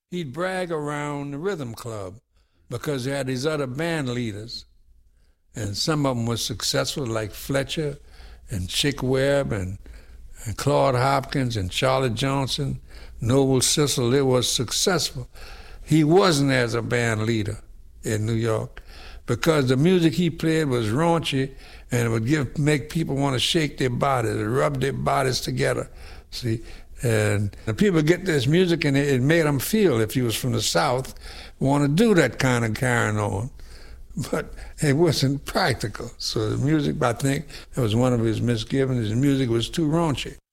he'd brag around the rhythm club because he had these other band leaders, and some of them were successful, like Fletcher and Chick Webb and Claude Hopkins and Charlie Johnson, Noble Sissle. They were successful. He wasn't as a band leader in New York because the music he played was raunchy, and it would make people want to shake their bodies, rub their bodies together. See, and the people get this music, and it made them feel, if he was from the South, want to do that kind of carrying on. But it wasn't practical. So the music, I think, that was one of his misgivings. His music was too raunchy.